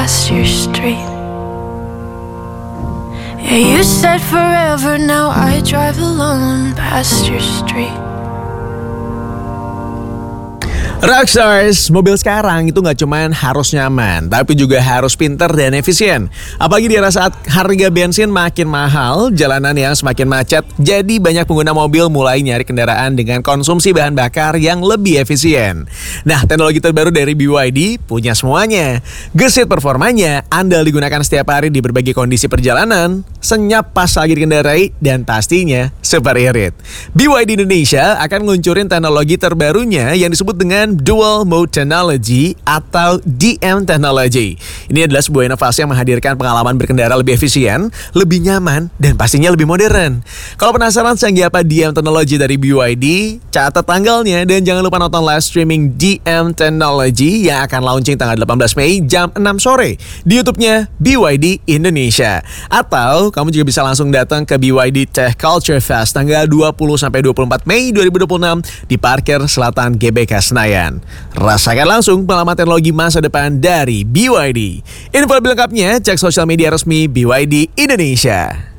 past your street. Yeah, you said forever, now I drive alone past your street. Rockstars, mobil sekarang itu nggak cuman harus nyaman, tapi juga harus pinter dan efisien. Apalagi di era saat harga bensin makin mahal, jalanan yang semakin macet, jadi banyak pengguna mobil mulai nyari kendaraan dengan konsumsi bahan bakar yang lebih efisien. Nah, teknologi terbaru dari BYD punya semuanya. Gesit performanya, andal digunakan setiap hari di berbagai kondisi perjalanan, senyap pas lagi dikendarai, dan pastinya super irit. BYD Indonesia akan ngeluncurin teknologi terbarunya yang disebut dengan Dual Mode Technology atau DM Technology. Ini adalah sebuah inovasi yang menghadirkan pengalaman berkendara lebih efisien, lebih nyaman, dan pastinya lebih modern. Kalau penasaran secanggih apa DM Technology dari BYD, catat tanggalnya dan jangan lupa nonton live streaming DM Technology yang akan launching tanggal 18 Mei jam 6 sore di YouTube-nya BYD Indonesia. Atau kamu juga bisa langsung datang ke BYD Tech Culture Fest tanggal 20-24 Mei 2026 di Parkir Selatan GBK Senayan. Rasakan langsung pengalaman teknologi masa depan dari BYD. Info lebih lengkapnya cek sosial media resmi BYD Indonesia.